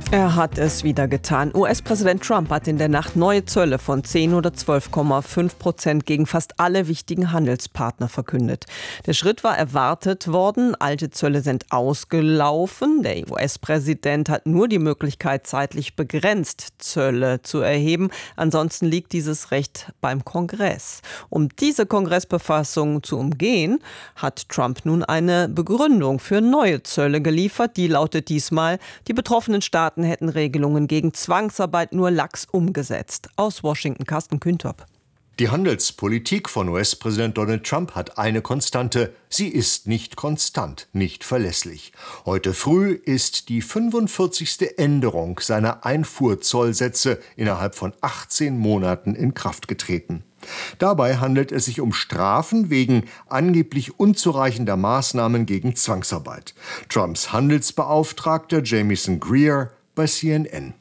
Er hat es wieder getan. US-Präsident Trump hat in der Nacht neue Zölle von 10 oder 12,5% gegen fast alle wichtigen Handelspartner verkündet. Der Schritt war erwartet worden. Alte Zölle sind ausgelaufen. Der US-Präsident hat nur die Möglichkeit, zeitlich begrenzt Zölle zu erheben. Ansonsten liegt dieses Recht beim Kongress. Um diese Kongressbefassung zu umgehen, hat Trump nun eine Begründung für neue Zölle geliefert. Die lautet diesmal, die betroffenen Staaten hätten Regelungen gegen Zwangsarbeit nur lax umgesetzt. Aus Washington, Carsten Küntop. Die Handelspolitik von US-Präsident Donald Trump hat eine Konstante. Sie ist nicht konstant, nicht verlässlich. Heute früh ist die 45. Änderung seiner Einfuhrzollsätze innerhalb von 18 Monaten in Kraft getreten. Dabei handelt es sich um Strafen wegen angeblich unzureichender Maßnahmen gegen Zwangsarbeit. Trumps Handelsbeauftragter Jamieson Greer bei CNN.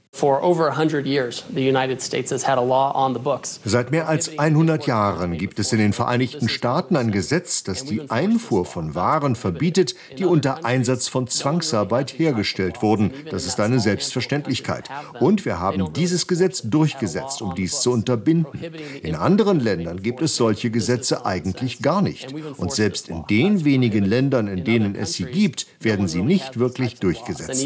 Seit mehr als 100 Jahren gibt es in den Vereinigten Staaten ein Gesetz, das die Einfuhr von Waren verbietet, die unter Einsatz von Zwangsarbeit hergestellt wurden. Das ist eine Selbstverständlichkeit. Und wir haben dieses Gesetz durchgesetzt, um dies zu unterbinden. In anderen Ländern gibt es solche Gesetze eigentlich gar nicht. Und selbst in den wenigen Ländern, in denen es sie gibt, werden sie nicht wirklich durchgesetzt.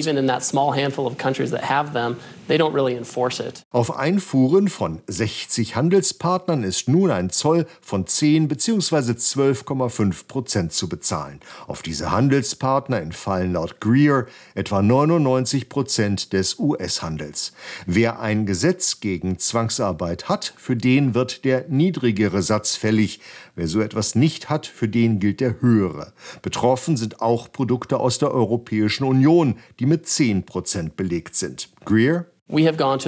Auf Einfuhren von 60 Handelspartnern ist nun ein Zoll von 10 bzw. 12,5% zu bezahlen. Auf diese Handelspartner entfallen laut Greer etwa 99% des US-Handels. Wer ein Gesetz gegen Zwangsarbeit hat, für den wird der niedrigere Satz fällig. Wer so etwas nicht hat, für den gilt der höhere. Betroffen sind auch Produkte aus der Europäischen Union, die mit 10% belegt sind. Greer: Wir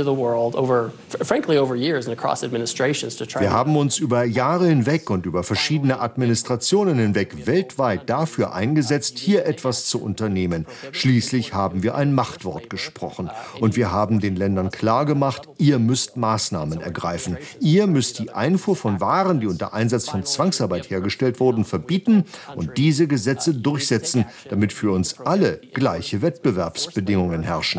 haben uns über Jahre hinweg und über verschiedene Administrationen hinweg weltweit dafür eingesetzt, hier etwas zu unternehmen. Schließlich haben wir ein Machtwort gesprochen. Und wir haben den Ländern klargemacht, ihr müsst Maßnahmen ergreifen. Ihr müsst die Einfuhr von Waren, die unter Einsatz von Zwangsarbeit hergestellt wurden, verbieten und diese Gesetze durchsetzen, damit für uns alle gleiche Wettbewerbsbedingungen herrschen.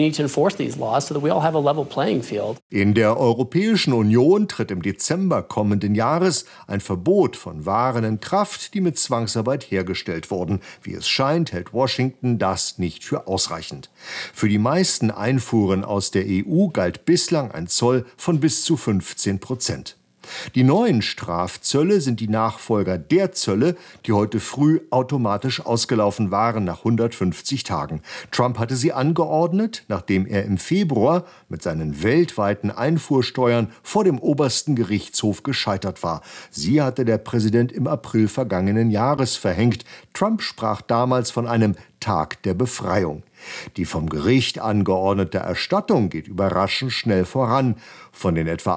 In der Europäischen Union tritt im Dezember kommenden Jahres ein Verbot von Waren in Kraft, die mit Zwangsarbeit hergestellt wurden. Wie es scheint, hält Washington das nicht für ausreichend. Für die meisten Einfuhren aus der EU galt bislang ein Zoll von bis zu 15%. Die neuen Strafzölle sind die Nachfolger der Zölle, die heute früh automatisch ausgelaufen waren nach 150 Tagen. Trump hatte sie angeordnet, nachdem er im Februar mit seinen weltweiten Einfuhrsteuern vor dem obersten Gerichtshof gescheitert war. Sie hatte der Präsident im April vergangenen Jahres verhängt. Trump sprach damals von einem Tag der Befreiung. Die vom Gericht angeordnete Erstattung geht überraschend schnell voran. Von den etwa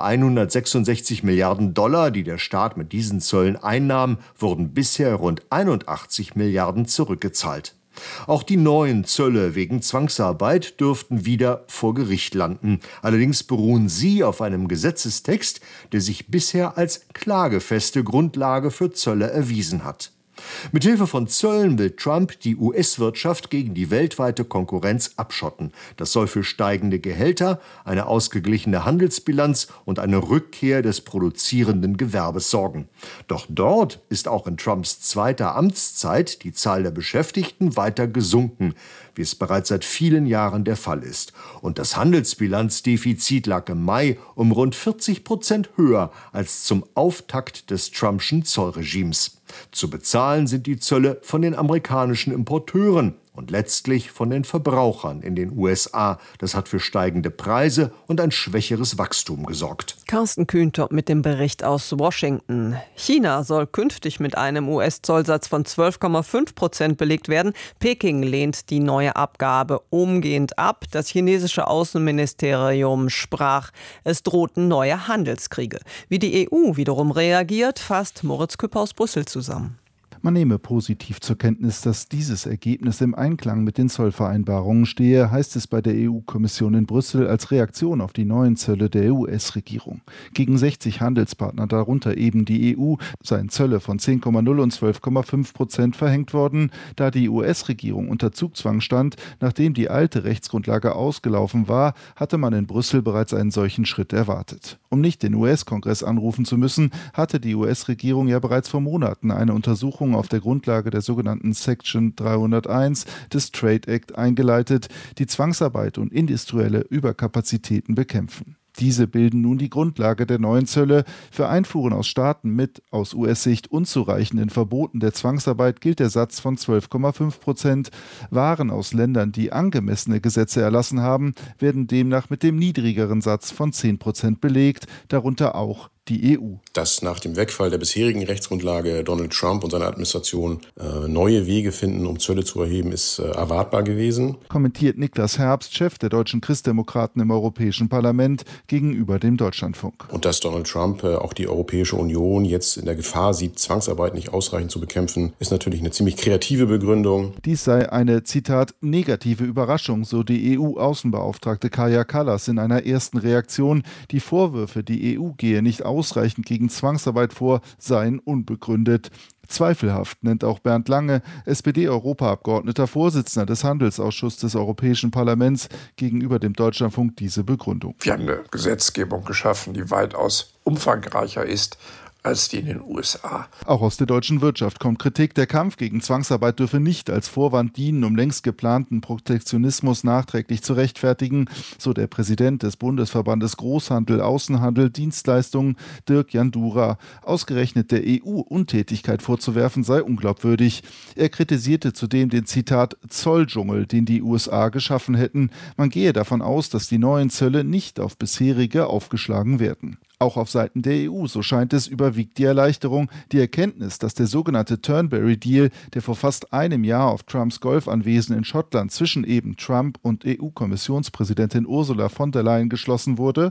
166 Milliarden $, die der Staat mit diesen Zöllen einnahm, wurden bisher rund 81 Milliarden zurückgezahlt. Auch die neuen Zölle wegen Zwangsarbeit dürften wieder vor Gericht landen. Allerdings beruhen sie auf einem Gesetzestext, der sich bisher als klagefeste Grundlage für Zölle erwiesen hat. Mithilfe von Zöllen will Trump die US-Wirtschaft gegen die weltweite Konkurrenz abschotten. Das soll für steigende Gehälter, eine ausgeglichene Handelsbilanz und eine Rückkehr des produzierenden Gewerbes sorgen. Doch dort ist auch in Trumps zweiter Amtszeit die Zahl der Beschäftigten weiter gesunken, wie es bereits seit vielen Jahren der Fall ist. Und das Handelsbilanzdefizit lag im Mai um rund 40% höher als zum Auftakt des Trumpschen Zollregimes. Zu bezahlen sind die Zölle von den amerikanischen Importeuren und letztlich von den Verbrauchern in den USA. Das hat für steigende Preise und ein schwächeres Wachstum gesorgt. Carsten Küntop mit dem Bericht aus Washington. China soll künftig mit einem US-Zollsatz von 12,5% belegt werden. Peking lehnt die neue Abgabe umgehend ab. Das chinesische Außenministerium sprach, es drohten neue Handelskriege. Wie die EU wiederum reagiert, fasst Moritz Küpper aus Brüssel zusammen. Man nehme positiv zur Kenntnis, dass dieses Ergebnis im Einklang mit den Zollvereinbarungen stehe, heißt es bei der EU-Kommission in Brüssel als Reaktion auf die neuen Zölle der US-Regierung. Gegen 60 Handelspartner, darunter eben die EU, seien Zölle von 10,0 und 12,5% verhängt worden, da die US-Regierung unter Zugzwang stand. Nachdem die alte Rechtsgrundlage ausgelaufen war, hatte man in Brüssel bereits einen solchen Schritt erwartet. Um nicht den US-Kongress anrufen zu müssen, hatte die US-Regierung ja bereits vor Monaten eine Untersuchung auf der Grundlage der sogenannten Section 301 des Trade Act eingeleitet, die Zwangsarbeit und industrielle Überkapazitäten bekämpfen. Diese bilden nun die Grundlage der neuen Zölle. Für Einfuhren aus Staaten mit aus US-Sicht unzureichenden Verboten der Zwangsarbeit gilt der Satz von 12,5%. Waren aus Ländern, die angemessene Gesetze erlassen haben, werden demnach mit dem niedrigeren Satz von 10% belegt, darunter auch die EU. Dass nach dem Wegfall der bisherigen Rechtsgrundlage Donald Trump und seine Administration neue Wege finden, um Zölle zu erheben, ist erwartbar gewesen. Kommentiert Niklas Herbst, Chef der deutschen Christdemokraten im Europäischen Parlament, gegenüber dem Deutschlandfunk. Und dass Donald Trump auch die Europäische Union jetzt in der Gefahr sieht, Zwangsarbeit nicht ausreichend zu bekämpfen, ist natürlich eine ziemlich kreative Begründung. Dies sei eine, Zitat, negative Überraschung, so die EU-Außenbeauftragte Kaja Kallas in einer ersten Reaktion. Die Vorwürfe, die EU gehe nicht ausreichend gegen Zwangsarbeit vor, seien unbegründet. Zweifelhaft nennt auch Bernd Lange, SPD-Europaabgeordneter, Vorsitzender des Handelsausschusses des Europäischen Parlaments, gegenüber dem Deutschlandfunk diese Begründung. Wir haben eine Gesetzgebung geschaffen, die weitaus umfangreicher ist als die in den USA. Auch aus der deutschen Wirtschaft kommt Kritik. Der Kampf gegen Zwangsarbeit dürfe nicht als Vorwand dienen, um längst geplanten Protektionismus nachträglich zu rechtfertigen, so der Präsident des Bundesverbandes Großhandel, Außenhandel, Dienstleistungen, Dirk Jandura. Ausgerechnet der EU Untätigkeit vorzuwerfen sei unglaubwürdig. Er kritisierte zudem den, Zitat, Zolldschungel, den die USA geschaffen hätten. Man gehe davon aus, dass die neuen Zölle nicht auf bisherige aufgeschlagen werden. Auch auf Seiten der EU, so scheint es, überwiegt die Erleichterung, die Erkenntnis, dass der sogenannte Turnberry-Deal, der vor fast einem Jahr auf Trumps Golfanwesen in Schottland zwischen eben Trump und EU-Kommissionspräsidentin Ursula von der Leyen geschlossen wurde.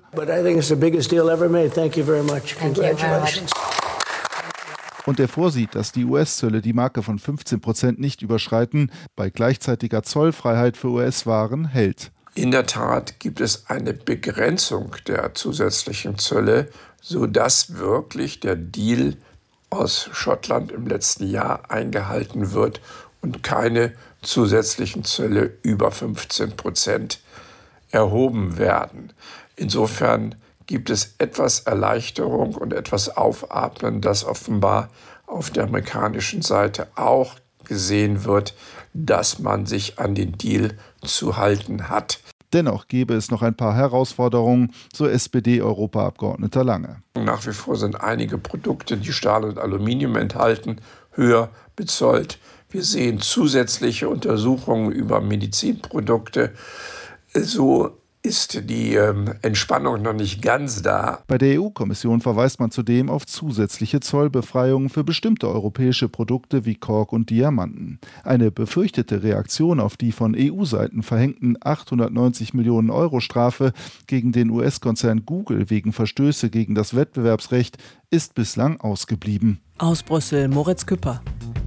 Und er vorsieht, dass die US-Zölle die Marke von 15% nicht überschreiten, bei gleichzeitiger Zollfreiheit für US-Waren hält. In der Tat gibt es eine Begrenzung der zusätzlichen Zölle, sodass wirklich der Deal aus Schottland im letzten Jahr eingehalten wird und keine zusätzlichen Zölle über 15% erhoben werden. Insofern gibt es etwas Erleichterung und etwas Aufatmen, das offenbar auf der amerikanischen Seite auch gesehen wird, dass man sich an den Deal zu halten hat. Dennoch gäbe es noch ein paar Herausforderungen, so SPD-Europaabgeordneter Lange. Nach wie vor sind einige Produkte, die Stahl und Aluminium enthalten, höher bezollt. Wir sehen zusätzliche Untersuchungen über Medizinprodukte. So ist die Entspannung noch nicht ganz da. Bei der EU-Kommission verweist man zudem auf zusätzliche Zollbefreiungen für bestimmte europäische Produkte wie Kork und Diamanten. Eine befürchtete Reaktion auf die von EU-Seiten verhängten 890 Millionen Euro Strafe gegen den US-Konzern Google wegen Verstöße gegen das Wettbewerbsrecht ist bislang ausgeblieben. Aus Brüssel, Moritz Küpper.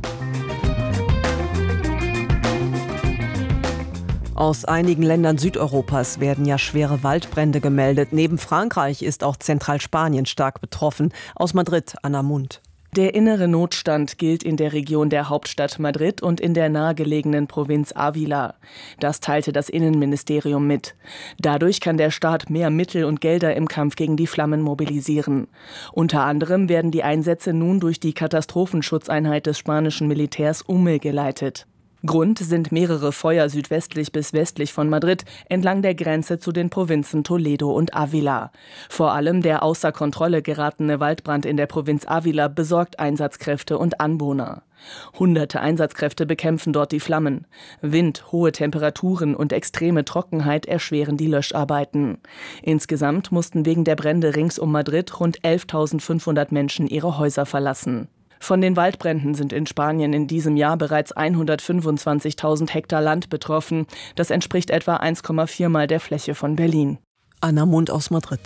Aus einigen Ländern Südeuropas werden ja schwere Waldbrände gemeldet. Neben Frankreich ist auch Zentralspanien stark betroffen. Aus Madrid, Anna Mundt. Der innere Notstand gilt in der Region der Hauptstadt Madrid und in der nahegelegenen Provinz Ávila. Das teilte das Innenministerium mit. Dadurch kann der Staat mehr Mittel und Gelder im Kampf gegen die Flammen mobilisieren. Unter anderem werden die Einsätze nun durch die Katastrophenschutzeinheit des spanischen Militärs umgeleitet. Grund sind mehrere Feuer südwestlich bis westlich von Madrid entlang der Grenze zu den Provinzen Toledo und Ávila. Vor allem der außer Kontrolle geratene Waldbrand in der Provinz Ávila besorgt Einsatzkräfte und Anwohner. Hunderte Einsatzkräfte bekämpfen dort die Flammen. Wind, hohe Temperaturen und extreme Trockenheit erschweren die Löscharbeiten. Insgesamt mussten wegen der Brände rings um Madrid rund 11.500 Menschen ihre Häuser verlassen. Von den Waldbränden sind in Spanien in diesem Jahr bereits 125.000 Hektar Land betroffen. Das entspricht etwa 1,4 Mal der Fläche von Berlin. Anna Mundt aus Madrid.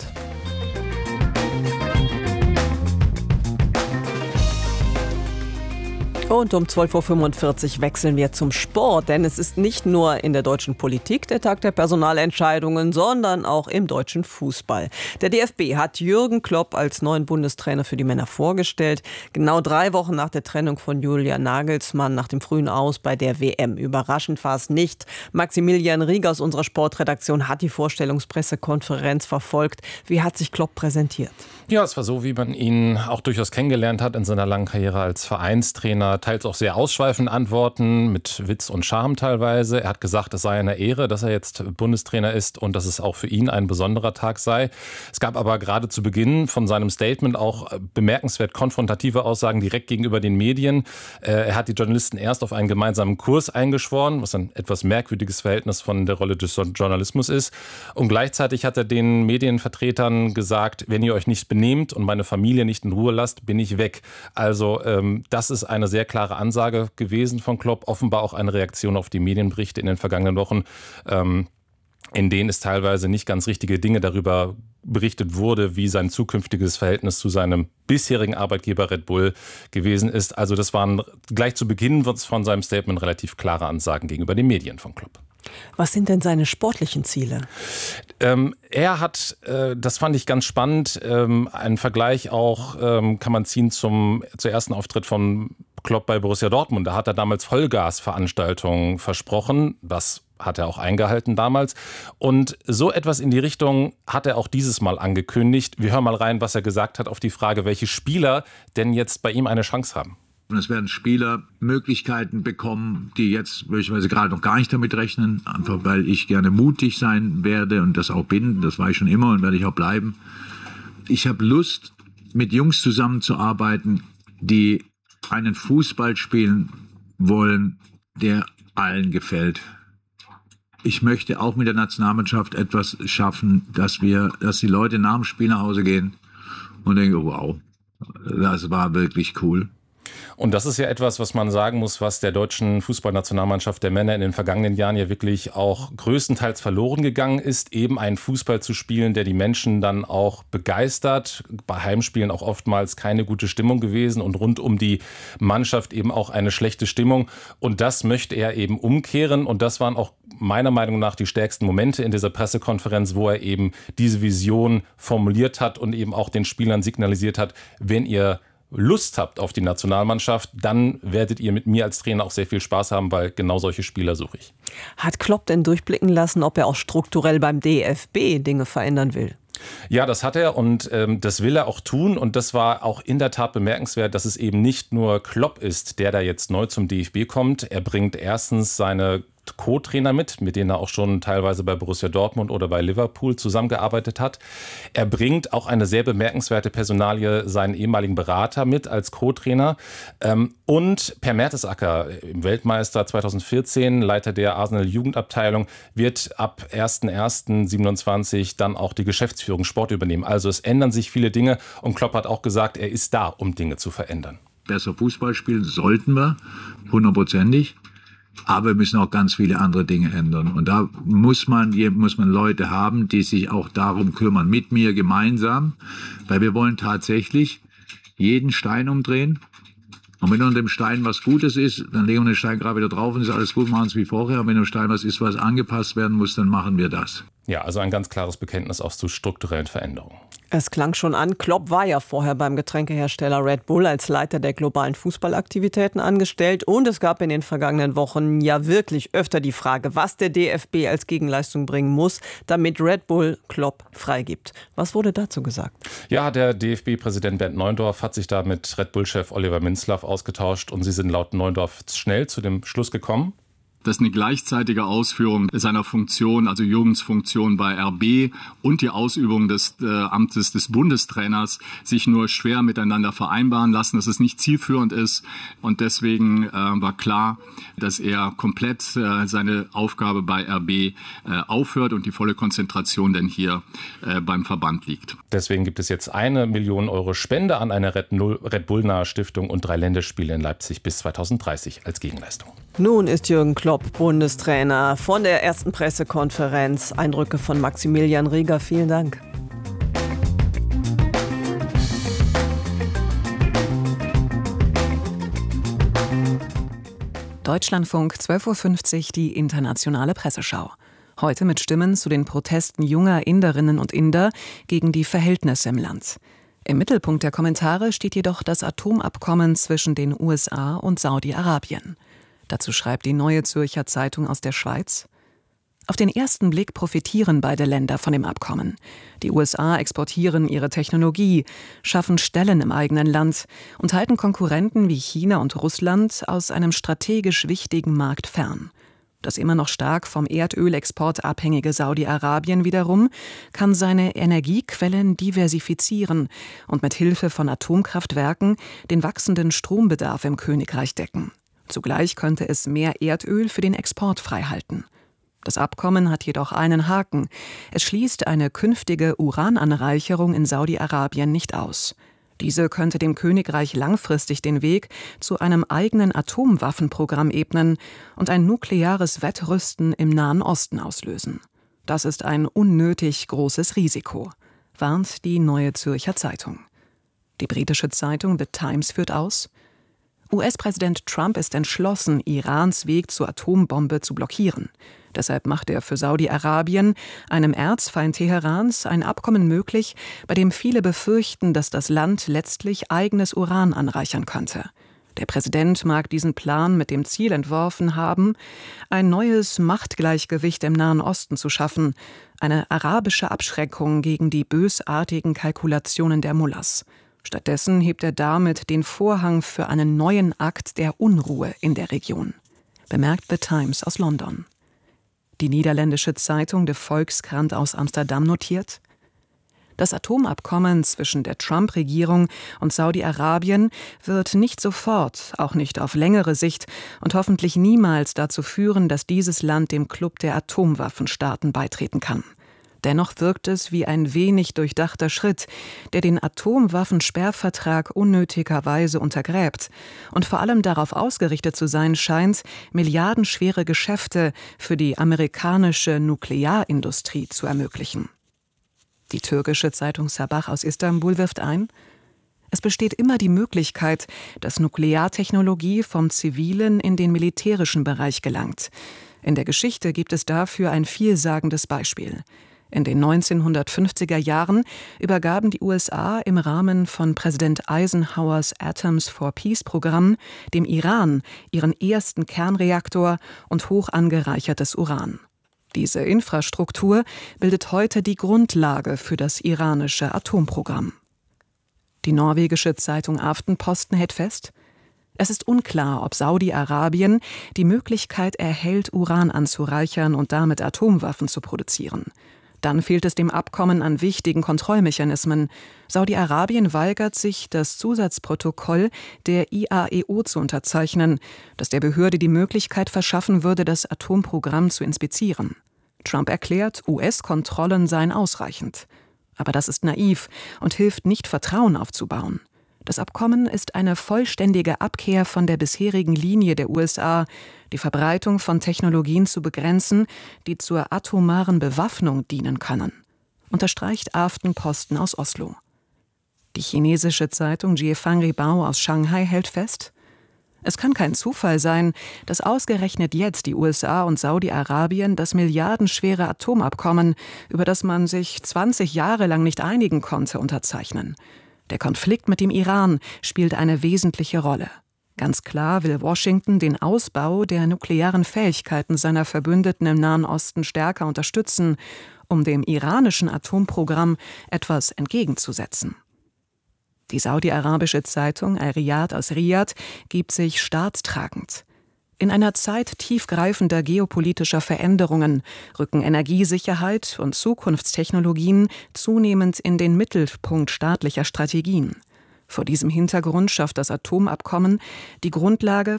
Und um 12.45 Uhr wechseln wir zum Sport, denn es ist nicht nur in der deutschen Politik der Tag der Personalentscheidungen, sondern auch im deutschen Fußball. Der DFB hat Jürgen Klopp als neuen Bundestrainer für die Männer vorgestellt. Genau 3 Wochen nach der Trennung von Julian Nagelsmann nach dem frühen Aus bei der WM. Überraschend war es nicht. Maximilian Rieger aus unserer Sportredaktion hat die Vorstellungspressekonferenz verfolgt. Wie hat sich Klopp präsentiert? Ja, es war so, wie man ihn auch durchaus kennengelernt hat in seiner langen Karriere als Vereinstrainer. Teils auch sehr ausschweifend antworten, mit Witz und Charme teilweise. Er hat gesagt, es sei eine Ehre, dass er jetzt Bundestrainer ist und dass es auch für ihn ein besonderer Tag sei. Es gab aber gerade zu Beginn von seinem Statement auch bemerkenswert konfrontative Aussagen direkt gegenüber den Medien. Er hat die Journalisten erst auf einen gemeinsamen Kurs eingeschworen, was ein etwas merkwürdiges Verhältnis von der Rolle des Journalismus ist. Und gleichzeitig hat er den Medienvertretern gesagt, wenn ihr euch nicht benehmt und meine Familie nicht in Ruhe lasst, bin ich weg. Also das ist eine sehr klare Ansage gewesen von Klopp, offenbar auch eine Reaktion auf die Medienberichte in den vergangenen Wochen, in denen es teilweise nicht ganz richtige Dinge darüber berichtet wurde, wie sein zukünftiges Verhältnis zu seinem bisherigen Arbeitgeber Red Bull gewesen ist. Also das waren gleich zu Beginn von seinem Statement relativ klare Ansagen gegenüber den Medien von Klopp. Was sind denn seine sportlichen Ziele? Er hat, das fand ich ganz spannend, einen Vergleich auch kann man ziehen zum ersten Auftritt von Klopp bei Borussia Dortmund. Da hat er damals Vollgasveranstaltungen versprochen. Das hat er auch eingehalten damals. Und so etwas in die Richtung hat er auch dieses Mal angekündigt. Wir hören mal rein, was er gesagt hat auf die Frage, welche Spieler denn jetzt bei ihm eine Chance haben. Und es werden Spieler Möglichkeiten bekommen, die jetzt möglicherweise gerade noch gar nicht damit rechnen, einfach weil ich gerne mutig sein werde und das auch bin. Das war ich schon immer und werde ich auch bleiben. Ich habe Lust, mit Jungs zusammenzuarbeiten, die einen Fußball spielen wollen, der allen gefällt. Ich möchte auch mit der Nationalmannschaft etwas schaffen, dass die Leute nach dem Spiel nach Hause gehen und denken, oh, wow, das war wirklich cool. Und das ist ja etwas, was man sagen muss, was der deutschen Fußballnationalmannschaft der Männer in den vergangenen Jahren ja wirklich auch größtenteils verloren gegangen ist, eben einen Fußball zu spielen, der die Menschen dann auch begeistert. Bei Heimspielen auch oftmals keine gute Stimmung gewesen und rund um die Mannschaft eben auch eine schlechte Stimmung. Und das möchte er eben umkehren. Und das waren auch meiner Meinung nach die stärksten Momente in dieser Pressekonferenz, wo er eben diese Vision formuliert hat und eben auch den Spielern signalisiert hat, wenn ihr Lust habt auf die Nationalmannschaft, dann werdet ihr mit mir als Trainer auch sehr viel Spaß haben, weil genau solche Spieler suche ich. Hat Klopp denn durchblicken lassen, ob er auch strukturell beim DFB Dinge verändern will? Ja, das hat er und das will er auch tun. Und das war auch in der Tat bemerkenswert, dass es eben nicht nur Klopp ist, der da jetzt neu zum DFB kommt. Er bringt erstens seine Co-Trainer mit denen er auch schon teilweise bei Borussia Dortmund oder bei Liverpool zusammengearbeitet hat. Er bringt auch eine sehr bemerkenswerte Personalie, seinen ehemaligen Berater mit als Co-Trainer. Und Per Mertesacker, Weltmeister 2014, Leiter der Arsenal-Jugendabteilung, wird ab 1.1.27 dann auch die Geschäftsführung Sport übernehmen. Also es ändern sich viele Dinge und Klopp hat auch gesagt, er ist da, um Dinge zu verändern. Besser Fußball spielen sollten wir, 100%. Aber wir müssen auch ganz viele andere Dinge ändern. Und da muss man Leute haben, die sich auch darum kümmern, mit mir gemeinsam. Weil wir wollen tatsächlich jeden Stein umdrehen. Und wenn unter dem Stein was Gutes ist, dann legen wir den Stein gerade wieder drauf und ist alles gut, machen es wie vorher. Und wenn im Stein was ist, was angepasst werden muss, dann machen wir das. Ja, also ein ganz klares Bekenntnis auch zu strukturellen Veränderungen. Es klang schon an, Klopp war ja vorher beim Getränkehersteller Red Bull als Leiter der globalen Fußballaktivitäten angestellt. Und es gab in den vergangenen Wochen ja wirklich öfter die Frage, was der DFB als Gegenleistung bringen muss, damit Red Bull Klopp freigibt. Was wurde dazu gesagt? Ja, der DFB-Präsident Bernd Neuendorf hat sich da mit Red Bull-Chef Oliver Minzlaff ausgetauscht. Und sie sind laut Neuendorf schnell zu dem Schluss gekommen, dass eine gleichzeitige Ausführung seiner Funktion, also Jürgens Funktion bei RB und die Ausübung des Amtes des Bundestrainers sich nur schwer miteinander vereinbaren lassen, dass es nicht zielführend ist. Und deswegen war klar, dass er komplett seine Aufgabe bei RB aufhört und die volle Konzentration dann hier beim Verband liegt. Deswegen gibt es jetzt 1 Million Euro Spende an eine Red Bull-nahe Stiftung und 3 Länderspiele in Leipzig bis 2030 als Gegenleistung. Nun ist Jürgen Klopp Bundestrainer. Von der ersten Pressekonferenz Eindrücke von Maximilian Rieger. Vielen Dank. Deutschlandfunk 12.50 Uhr die internationale Presseschau. Heute mit Stimmen zu den Protesten junger Inderinnen und Inder gegen die Verhältnisse im Land. Im Mittelpunkt der Kommentare steht jedoch das Atomabkommen zwischen den USA und Saudi-Arabien. Dazu schreibt die Neue Zürcher Zeitung aus der Schweiz: Auf den ersten Blick profitieren beide Länder von dem Abkommen. Die USA exportieren ihre Technologie, schaffen Stellen im eigenen Land und halten Konkurrenten wie China und Russland aus einem strategisch wichtigen Markt fern. Das immer noch stark vom Erdölexport abhängige Saudi-Arabien wiederum kann seine Energiequellen diversifizieren und mit Hilfe von Atomkraftwerken den wachsenden Strombedarf im Königreich decken. Zugleich könnte es mehr Erdöl für den Export freihalten. Das Abkommen hat jedoch einen Haken. Es schließt eine künftige Urananreicherung in Saudi-Arabien nicht aus. Diese könnte dem Königreich langfristig den Weg zu einem eigenen Atomwaffenprogramm ebnen und ein nukleares Wettrüsten im Nahen Osten auslösen. Das ist ein unnötig großes Risiko, warnt die Neue Zürcher Zeitung. Die britische Zeitung The Times führt aus: US-Präsident Trump ist entschlossen, Irans Weg zur Atombombe zu blockieren. Deshalb macht er für Saudi-Arabien, einem Erzfeind Teherans, ein Abkommen möglich, bei dem viele befürchten, dass das Land letztlich eigenes Uran anreichern könnte. Der Präsident mag diesen Plan mit dem Ziel entworfen haben, ein neues Machtgleichgewicht im Nahen Osten zu schaffen, eine arabische Abschreckung gegen die bösartigen Kalkulationen der Mullahs. Stattdessen hebt er damit den Vorhang für einen neuen Akt der Unruhe in der Region, bemerkt The Times aus London. Die niederländische Zeitung De Volkskrant aus Amsterdam notiert: Das Atomabkommen zwischen der Trump-Regierung und Saudi-Arabien wird nicht sofort, auch nicht auf längere Sicht und hoffentlich niemals dazu führen, dass dieses Land dem Club der Atomwaffenstaaten beitreten kann. Dennoch wirkt es wie ein wenig durchdachter Schritt, der den Atomwaffensperrvertrag unnötigerweise untergräbt und vor allem darauf ausgerichtet zu sein scheint, milliardenschwere Geschäfte für die amerikanische Nuklearindustrie zu ermöglichen. Die türkische Zeitung Sabah aus Istanbul wirft ein: Es besteht immer die Möglichkeit, dass Nukleartechnologie vom zivilen in den militärischen Bereich gelangt. In der Geschichte gibt es dafür ein vielsagendes Beispiel. In den 1950er Jahren übergaben die USA im Rahmen von Präsident Eisenhowers Atoms for Peace-Programm dem Iran ihren ersten Kernreaktor und hoch angereichertes Uran. Diese Infrastruktur bildet heute die Grundlage für das iranische Atomprogramm. Die norwegische Zeitung Aftenposten hält fest: Es ist unklar, ob Saudi-Arabien die Möglichkeit erhält, Uran anzureichern und damit Atomwaffen zu produzieren. Dann fehlt es dem Abkommen an wichtigen Kontrollmechanismen. Saudi-Arabien weigert sich, das Zusatzprotokoll der IAEO zu unterzeichnen, das der Behörde die Möglichkeit verschaffen würde, das Atomprogramm zu inspizieren. Trump erklärt, US-Kontrollen seien ausreichend. Aber das ist naiv und hilft nicht, Vertrauen aufzubauen. Das Abkommen ist eine vollständige Abkehr von der bisherigen Linie der USA, die Verbreitung von Technologien zu begrenzen, die zur atomaren Bewaffnung dienen können, unterstreicht Aftenposten aus Oslo. Die chinesische Zeitung Jiefang Ribao aus Shanghai hält fest: Es kann kein Zufall sein, dass ausgerechnet jetzt die USA und Saudi-Arabien das milliardenschwere Atomabkommen, über das man sich 20 Jahre lang nicht einigen konnte, unterzeichnen. Der Konflikt mit dem Iran spielt eine wesentliche Rolle. Ganz klar will Washington den Ausbau der nuklearen Fähigkeiten seiner Verbündeten im Nahen Osten stärker unterstützen, um dem iranischen Atomprogramm etwas entgegenzusetzen. Die saudi-arabische Zeitung Al-Riyad aus Riyadh gibt sich staatstragend. In einer Zeit tiefgreifender geopolitischer Veränderungen rücken Energiesicherheit und Zukunftstechnologien zunehmend in den Mittelpunkt staatlicher Strategien. Vor diesem Hintergrund schafft das Abkommen die Grundlage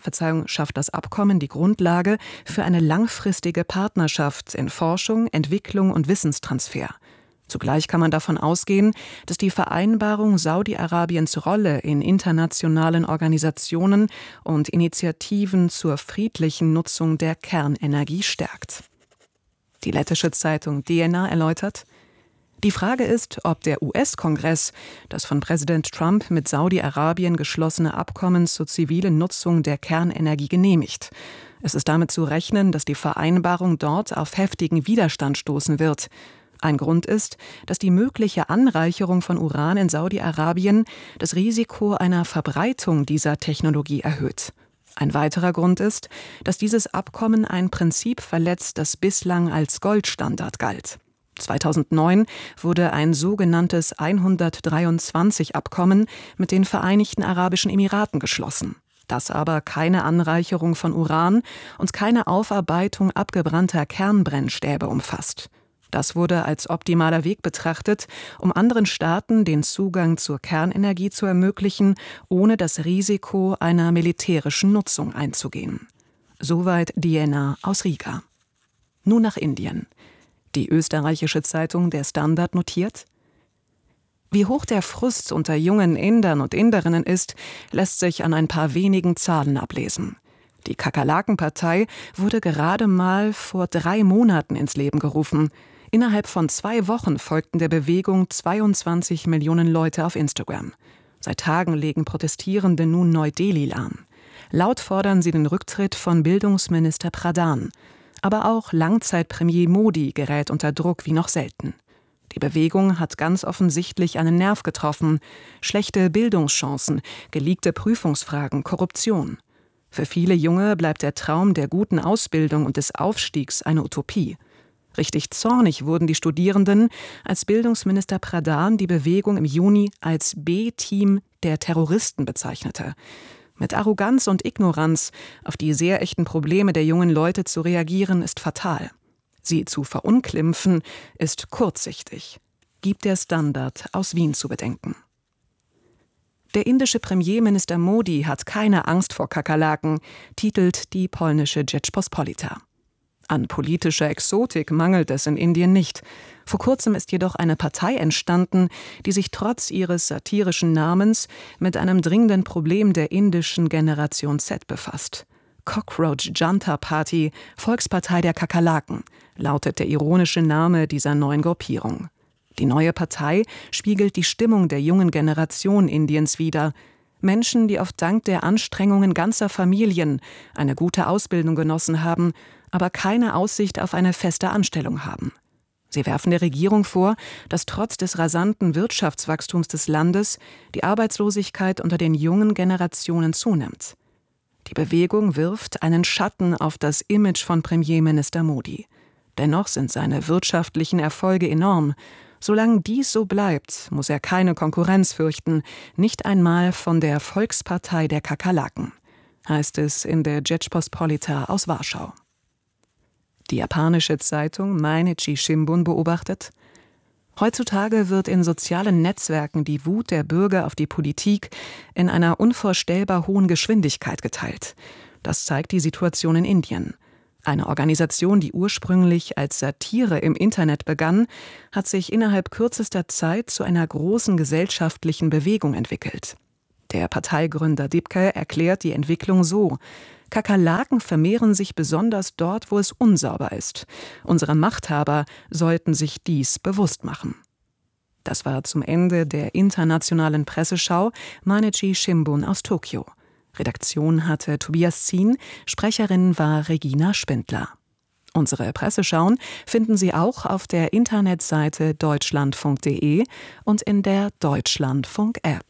für eine langfristige Partnerschaft in Forschung, Entwicklung und Wissenstransfer. Zugleich kann man davon ausgehen, dass die Vereinbarung Saudi-Arabiens Rolle in internationalen Organisationen und Initiativen zur friedlichen Nutzung der Kernenergie stärkt. Die lettische Zeitung DNA erläutert: Die Frage ist, ob der US-Kongress das von Präsident Trump mit Saudi-Arabien geschlossene Abkommen zur zivilen Nutzung der Kernenergie genehmigt. Es ist damit zu rechnen, dass die Vereinbarung dort auf heftigen Widerstand stoßen wird. Ein Grund ist, dass die mögliche Anreicherung von Uran in Saudi-Arabien das Risiko einer Verbreitung dieser Technologie erhöht. Ein weiterer Grund ist, dass dieses Abkommen ein Prinzip verletzt, das bislang als Goldstandard galt. 2009 wurde ein sogenanntes 123-Abkommen mit den Vereinigten Arabischen Emiraten geschlossen, das aber keine Anreicherung von Uran und keine Aufarbeitung abgebrannter Kernbrennstäbe umfasst. Das wurde als optimaler Weg betrachtet, um anderen Staaten den Zugang zur Kernenergie zu ermöglichen, ohne das Risiko einer militärischen Nutzung einzugehen. Soweit Diana aus Riga. Nun nach Indien. Die österreichische Zeitung Der Standard notiert: Wie hoch der Frust unter jungen Indern und Inderinnen ist, lässt sich an ein paar wenigen Zahlen ablesen. Die Kakerlaken-Partei wurde gerade mal vor 3 Monaten ins Leben gerufen. Innerhalb von 2 Wochen folgten der Bewegung 22 Millionen Leute auf Instagram. Seit Tagen legen Protestierende nun Neu-Delhi lahm. Laut fordern sie den Rücktritt von Bildungsminister Pradhan. Aber auch Langzeitpremier Modi gerät unter Druck wie noch selten. Die Bewegung hat ganz offensichtlich einen Nerv getroffen. Schlechte Bildungschancen, geleakte Prüfungsfragen, Korruption. Für viele Junge bleibt der Traum der guten Ausbildung und des Aufstiegs eine Utopie. Richtig zornig wurden die Studierenden, als Bildungsminister Pradhan die Bewegung im Juni als B-Team der Terroristen bezeichnete. Mit Arroganz und Ignoranz auf die sehr echten Probleme der jungen Leute zu reagieren, ist fatal. Sie zu verunglimpfen, ist kurzsichtig, gibt der Standard aus Wien zu bedenken. Der indische Premierminister Modi hat keine Angst vor Kakerlaken, titelt die polnische Rzeczpospolita. An politischer Exotik mangelt es in Indien nicht. Vor kurzem ist jedoch eine Partei entstanden, die sich trotz ihres satirischen Namens mit einem dringenden Problem der indischen Generation Z befasst. Cockroach Janta Party, Volkspartei der Kakerlaken, lautet der ironische Name dieser neuen Gruppierung. Die neue Partei spiegelt die Stimmung der jungen Generation Indiens wider. Menschen, die auf Dank der Anstrengungen ganzer Familien eine gute Ausbildung genossen haben, aber keine Aussicht auf eine feste Anstellung haben. Sie werfen der Regierung vor, dass trotz des rasanten Wirtschaftswachstums des Landes die Arbeitslosigkeit unter den jungen Generationen zunimmt. Die Bewegung wirft einen Schatten auf das Image von Premierminister Modi. Dennoch sind seine wirtschaftlichen Erfolge enorm. Solange dies so bleibt, muss er keine Konkurrenz fürchten, nicht einmal von der Volkspartei der Kakerlaken, heißt es in der Rzeczpospolita aus Warschau. Die japanische Zeitung Mainichi Shimbun beobachtet: Heutzutage wird in sozialen Netzwerken die Wut der Bürger auf die Politik in einer unvorstellbar hohen Geschwindigkeit geteilt. Das zeigt die Situation in Indien. Eine Organisation, die ursprünglich als Satire im Internet begann, hat sich innerhalb kürzester Zeit zu einer großen gesellschaftlichen Bewegung entwickelt. Der Parteigründer Dibke erklärt die Entwicklung so: Kakerlaken vermehren sich besonders dort, wo es unsauber ist. Unsere Machthaber sollten sich dies bewusst machen. Das war zum Ende der internationalen Presseschau Mainichi Shimbun aus Tokio. Redaktion hatte Tobias Zien, Sprecherin war Regina Spindler. Unsere Presseschauen finden Sie auch auf der Internetseite deutschlandfunk.de und in der Deutschlandfunk-App.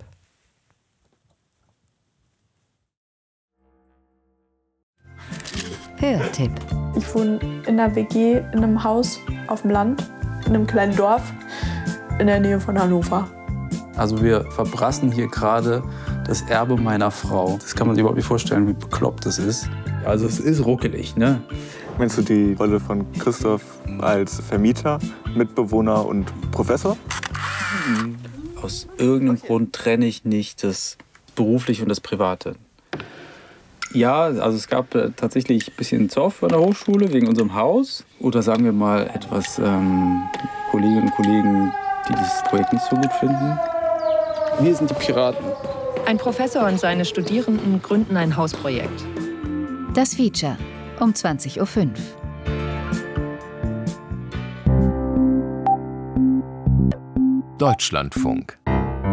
Hörtipp. Ich wohne in einer WG, in einem Haus auf dem Land, in einem kleinen Dorf in der Nähe von Hannover. Also wir verbrassen hier gerade das Erbe meiner Frau. Das kann man sich überhaupt nicht vorstellen, wie bekloppt das ist. Also es ist ruckelig, ne? Meinst du die Rolle von Christoph als Vermieter, Mitbewohner und Professor? Aus irgendeinem Grund trenne ich nicht das Berufliche und das Private. Ja, also es gab tatsächlich ein bisschen Zoff an der Hochschule wegen unserem Haus. Oder sagen wir mal etwas Kolleginnen und Kollegen, die dieses Projekt nicht so gut finden. Wir sind die Piraten. Ein Professor und seine Studierenden gründen ein Hausprojekt. Das Feature um 20:05 Uhr. Deutschlandfunk.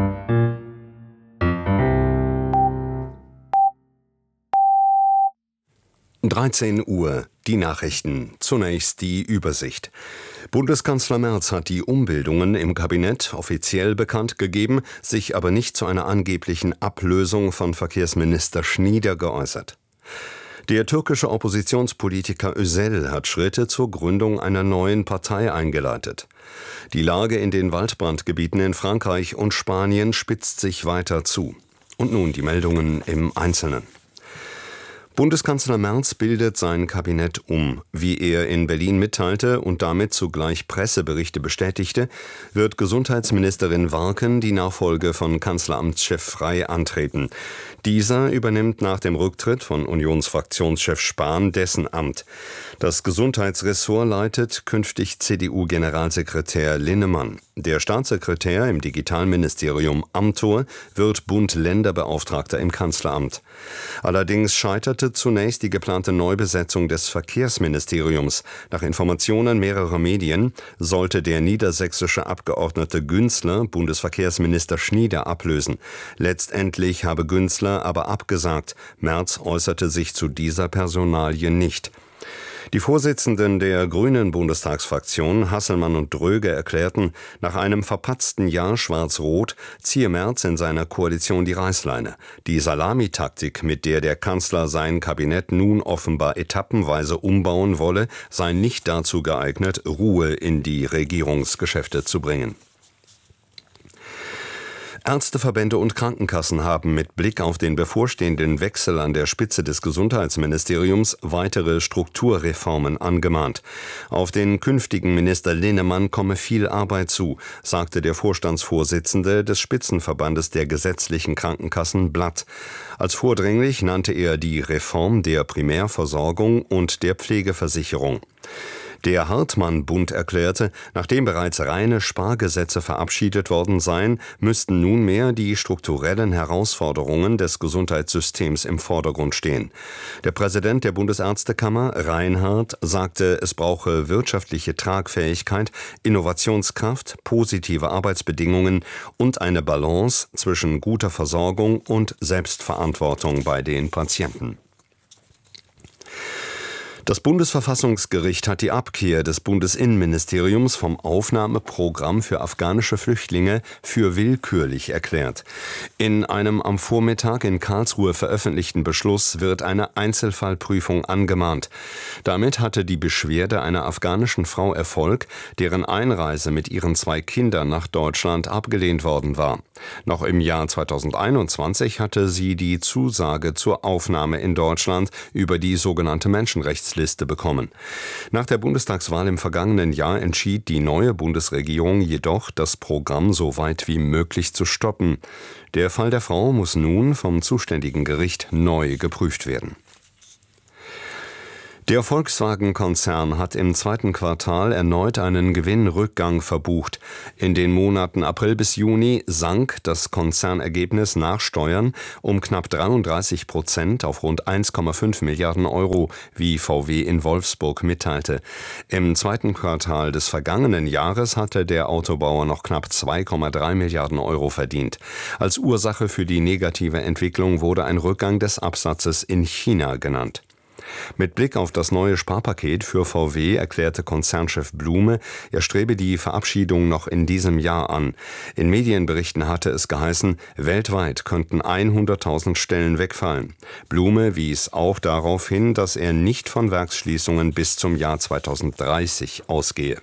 (13 Uhr), die Nachrichten. Zunächst die Übersicht. Bundeskanzler Merz hat die Umbildungen im Kabinett offiziell bekannt gegeben, sich aber nicht zu einer angeblichen Ablösung von Verkehrsminister Schnieder geäußert. Der türkische Oppositionspolitiker Özel hat Schritte zur Gründung einer neuen Partei eingeleitet. Die Lage in den Waldbrandgebieten in Frankreich und Spanien spitzt sich weiter zu. Und nun die Meldungen im Einzelnen. Bundeskanzler Merz bildet sein Kabinett um. Wie er in Berlin mitteilte und damit zugleich Presseberichte bestätigte, wird Gesundheitsministerin Warken die Nachfolge von Kanzleramtschef Frey antreten. Dieser übernimmt nach dem Rücktritt von Unionsfraktionschef Spahn dessen Amt. Das Gesundheitsressort leitet künftig CDU-Generalsekretär Linnemann. Der Staatssekretär im Digitalministerium Amthor wird Bund-Länder-Beauftragter im Kanzleramt. Allerdings scheiterte zunächst die geplante Neubesetzung des Verkehrsministeriums. Nach Informationen mehrerer Medien sollte der niedersächsische Abgeordnete Günzler Bundesverkehrsminister Schnieder ablösen. Letztendlich habe Günzler aber abgesagt. Merz äußerte sich zu dieser Personalie nicht. Die Vorsitzenden der Grünen Bundestagsfraktion, Hasselmann und Dröge, erklärten, nach einem verpatzten Jahr Schwarz-Rot ziehe Merz in seiner Koalition die Reißleine. Die Salamitaktik, mit der der Kanzler sein Kabinett nun offenbar etappenweise umbauen wolle, sei nicht dazu geeignet, Ruhe in die Regierungsgeschäfte zu bringen. Ärzteverbände und Krankenkassen haben mit Blick auf den bevorstehenden Wechsel an der Spitze des Gesundheitsministeriums weitere Strukturreformen angemahnt. Auf den künftigen Minister Linnemann komme viel Arbeit zu, sagte der Vorstandsvorsitzende des Spitzenverbandes der gesetzlichen Krankenkassen Blatt. Als vordringlich nannte er die Reform der Primärversorgung und der Pflegeversicherung. Der Hartmann-Bund erklärte, nachdem bereits reine Spargesetze verabschiedet worden seien, müssten nunmehr die strukturellen Herausforderungen des Gesundheitssystems im Vordergrund stehen. Der Präsident der Bundesärztekammer, Reinhardt, sagte, es brauche wirtschaftliche Tragfähigkeit, Innovationskraft, positive Arbeitsbedingungen und eine Balance zwischen guter Versorgung und Selbstverantwortung bei den Patienten. Das Bundesverfassungsgericht hat die Abkehr des Bundesinnenministeriums vom Aufnahmeprogramm für afghanische Flüchtlinge für willkürlich erklärt. In einem am Vormittag in Karlsruhe veröffentlichten Beschluss wird eine Einzelfallprüfung angemahnt. Damit hatte die Beschwerde einer afghanischen Frau Erfolg, deren Einreise mit ihren 2 Kindern nach Deutschland abgelehnt worden war. Noch im Jahr 2021 hatte sie die Zusage zur Aufnahme in Deutschland über die sogenannte Menschenrechtsliste bekommen. Nach der Bundestagswahl im vergangenen Jahr entschied die neue Bundesregierung jedoch, das Programm so weit wie möglich zu stoppen. Der Fall der Frau muss nun vom zuständigen Gericht neu geprüft werden. Der Volkswagen-Konzern hat im 2. Quartal erneut einen Gewinnrückgang verbucht. In den Monaten April bis Juni sank das Konzernergebnis nach Steuern um knapp 33% auf rund 1,5 Milliarden Euro, wie VW in Wolfsburg mitteilte. Im 2. Quartal des vergangenen Jahres hatte der Autobauer noch knapp 2,3 Milliarden Euro verdient. Als Ursache für die negative Entwicklung wurde ein Rückgang des Absatzes in China genannt. Mit Blick auf das neue Sparpaket für VW erklärte Konzernchef Blume, er strebe die Verabschiedung noch in diesem Jahr an. In Medienberichten hatte es geheißen, weltweit könnten 100.000 Stellen wegfallen. Blume wies auch darauf hin, dass er nicht von Werksschließungen bis zum Jahr 2030 ausgehe.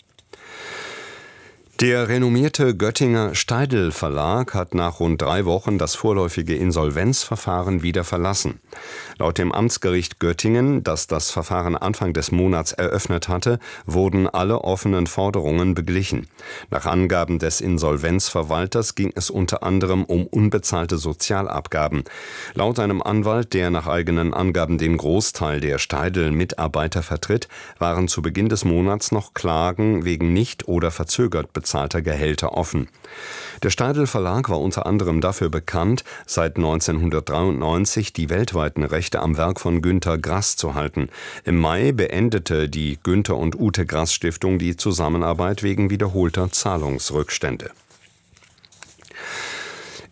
Der renommierte Göttinger Steidl Verlag hat nach rund 3 Wochen das vorläufige Insolvenzverfahren wieder verlassen. Laut dem Amtsgericht Göttingen, das das Verfahren Anfang des Monats eröffnet hatte, wurden alle offenen Forderungen beglichen. Nach Angaben des Insolvenzverwalters ging es unter anderem um unbezahlte Sozialabgaben. Laut einem Anwalt, der nach eigenen Angaben den Großteil der Steidl-Mitarbeiter vertritt, waren zu Beginn des Monats noch Klagen wegen nicht oder verzögert bezahlter Gehälter offen. Der Steidl Verlag war unter anderem dafür bekannt, seit 1993 die weltweiten Rechte am Werk von Günter Grass zu halten. Im Mai beendete die Günter und Ute Grass Stiftung die Zusammenarbeit wegen wiederholter Zahlungsrückstände.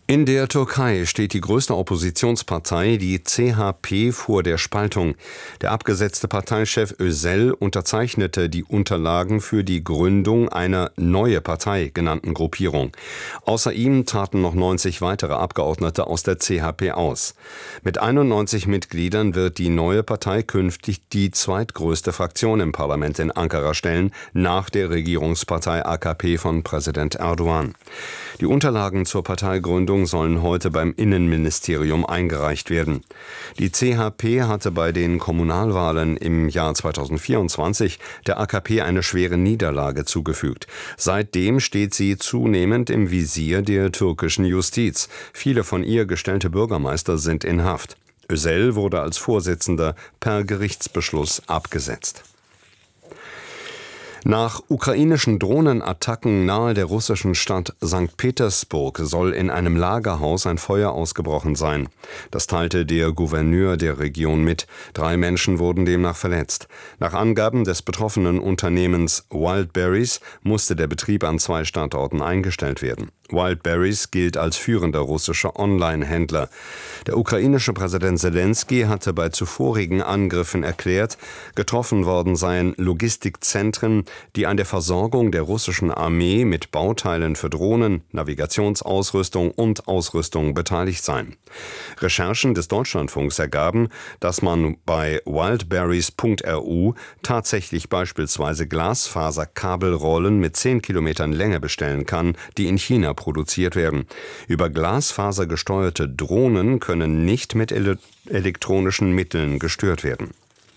In der Türkei steht die größte Oppositionspartei, die CHP, vor der Spaltung. Der abgesetzte Parteichef Özel unterzeichnete die Unterlagen für die Gründung einer neue Partei genannten Gruppierung. Außer ihm traten noch 90 weitere Abgeordnete aus der CHP aus. Mit 91 Mitgliedern wird die neue Partei künftig die zweitgrößte Fraktion im Parlament in Ankara stellen, nach der Regierungspartei AKP von Präsident Erdogan. Die Unterlagen zur Parteigründung sollen heute beim Innenministerium eingereicht werden. Die CHP hatte bei den Kommunalwahlen im Jahr 2024 der AKP eine schwere Niederlage zugefügt. Seitdem steht sie zunehmend im Visier der türkischen Justiz. Viele von ihr gestellte Bürgermeister sind in Haft. Özel wurde als Vorsitzender per Gerichtsbeschluss abgesetzt. Nach ukrainischen Drohnenattacken nahe der russischen Stadt St. Petersburg soll in einem Lagerhaus ein Feuer ausgebrochen sein. Das teilte der Gouverneur der Region mit. 3 Menschen wurden demnach verletzt. Nach Angaben des betroffenen Unternehmens Wildberries musste der Betrieb an 2 Standorten eingestellt werden. Wildberries gilt als führender russischer Online-Händler. Der ukrainische Präsident Zelensky hatte bei zuvorigen Angriffen erklärt, getroffen worden seien Logistikzentren, die an der Versorgung der russischen Armee mit Bauteilen für Drohnen, Navigationsausrüstung und Ausrüstung beteiligt seien. Recherchen des Deutschlandfunks ergaben, dass man bei wildberries.ru tatsächlich beispielsweise Glasfaserkabelrollen mit 10 Kilometern Länge bestellen kann, die in China produziert werden. Über Glasfaser gesteuerte Drohnen können nicht mit elektronischen Mitteln gestört werden.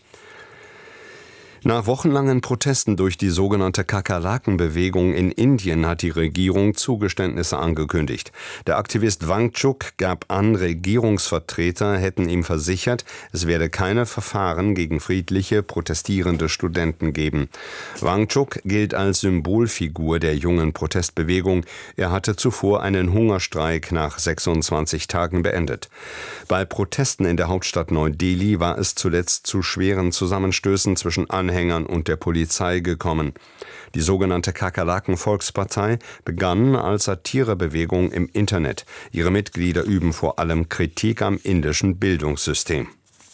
Nach wochenlangen Protesten durch die sogenannte Kakerlaken-Bewegung in Indien hat die Regierung Zugeständnisse angekündigt. Der Aktivist Wangchuk gab an, Regierungsvertreter hätten ihm versichert, es werde keine Verfahren gegen friedliche, protestierende Studenten geben. Wangchuk gilt als Symbolfigur der jungen Protestbewegung. Er hatte zuvor einen Hungerstreik nach 26 Tagen beendet. Bei Protesten in der Hauptstadt Neu-Delhi war es zuletzt zu schweren Zusammenstößen zwischen Anhängern und der Polizei gekommen. Die sogenannte Kakerlaken-Volkspartei begann als Satirebewegung im Internet. Ihre Mitglieder üben vor allem Kritik am indischen Bildungssystem.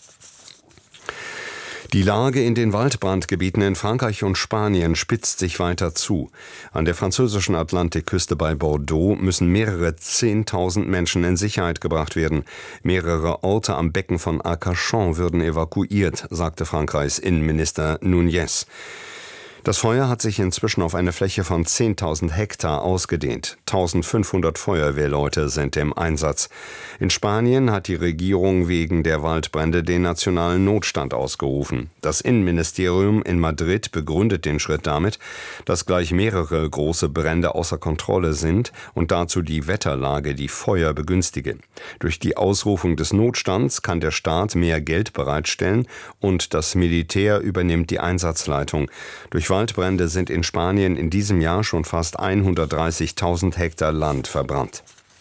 Die Lage in den Waldbrandgebieten in Frankreich und Spanien spitzt sich weiter zu. An der französischen Atlantikküste bei Bordeaux müssen mehrere 10.000 Menschen in Sicherheit gebracht werden. Mehrere Orte am Becken von Arcachon würden evakuiert, sagte Frankreichs Innenminister Núñez. Das Feuer hat sich inzwischen auf eine Fläche von 10.000 Hektar ausgedehnt. 1.500 Feuerwehrleute sind im Einsatz. In Spanien hat die Regierung wegen der Waldbrände den nationalen Notstand ausgerufen. Das Innenministerium in Madrid begründet den Schritt damit, dass gleich mehrere große Brände außer Kontrolle sind und dazu die Wetterlage die Feuer begünstige. Durch die Ausrufung des Notstands kann der Staat mehr Geld bereitstellen und das Militär übernimmt die Einsatzleitung. Durch Waldbrände sind in Spanien in diesem Jahr schon fast 130.000 Hektar Land verbrannt.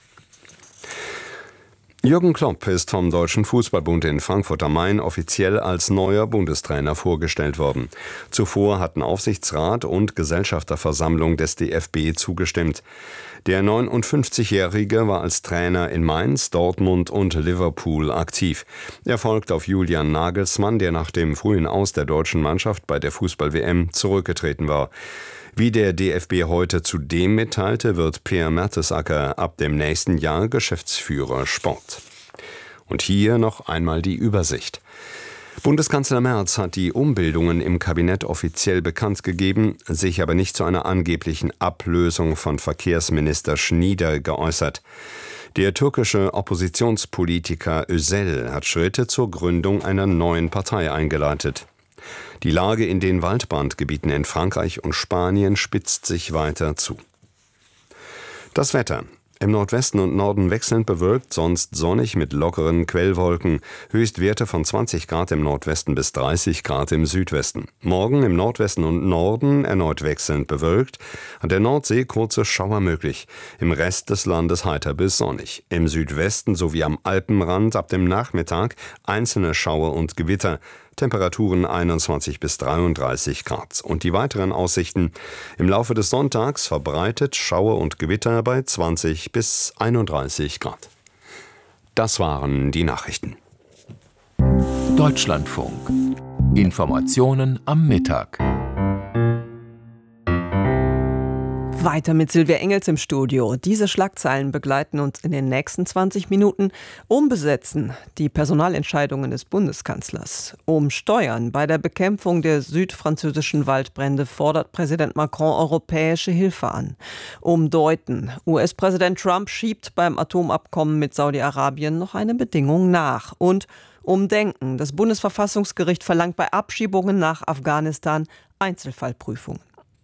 Jürgen Klopp ist vom Deutschen Fußballbund in Frankfurt am Main offiziell als neuer Bundestrainer vorgestellt worden. Zuvor hatten Aufsichtsrat und Gesellschafterversammlung des DFB zugestimmt. Der 59-Jährige war als Trainer in Mainz, Dortmund und Liverpool aktiv. Er folgt auf Julian Nagelsmann, der nach dem frühen Aus der deutschen Mannschaft bei der Fußball-WM zurückgetreten war. Wie der DFB heute zudem mitteilte, wird Per Mertesacker ab dem nächsten Jahr Geschäftsführer Sport. Und hier noch einmal die Übersicht. Bundeskanzler Merz hat die Umbildungen im Kabinett offiziell bekannt gegeben, sich aber nicht zu einer angeblichen Ablösung von Verkehrsminister Schnieder geäußert. Der türkische Oppositionspolitiker Özel hat Schritte zur Gründung einer neuen Partei eingeleitet. Die Lage in den Waldbrandgebieten in Frankreich und Spanien spitzt sich weiter zu. Das Wetter. Im Nordwesten und Norden wechselnd bewölkt, sonst sonnig mit lockeren Quellwolken. Höchstwerte von 20 Grad im Nordwesten bis 30 Grad im Südwesten. Morgen im Nordwesten und Norden erneut wechselnd bewölkt. An der Nordsee kurze Schauer möglich. Im Rest des Landes heiter bis sonnig. Im Südwesten sowie am Alpenrand ab dem Nachmittag einzelne Schauer und Gewitter. Temperaturen 21 bis 33 Grad. Und die weiteren Aussichten: im Laufe des Sonntags verbreitet Schauer und Gewitter bei 20 bis 31 Grad. Das waren die Nachrichten. Deutschlandfunk. Informationen am Mittag. Weiter mit Silvia Engels im Studio. Diese Schlagzeilen begleiten uns in den nächsten 20 Minuten. Umbesetzen die Personalentscheidungen des Bundeskanzlers. Umsteuern bei der Bekämpfung der südfranzösischen Waldbrände fordert Präsident Macron europäische Hilfe an. Umdeuten. US-Präsident Trump schiebt beim Atomabkommen mit Saudi-Arabien noch eine Bedingung nach. Und Umdenken. Das Bundesverfassungsgericht verlangt bei Abschiebungen nach Afghanistan Einzelfallprüfungen.